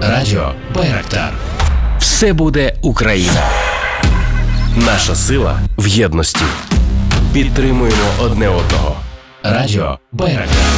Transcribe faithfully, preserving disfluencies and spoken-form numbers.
Радіо Байрактар. Все буде Україна. Наша сила в єдності. Підтримуємо одне одного. Радіо Байрактар.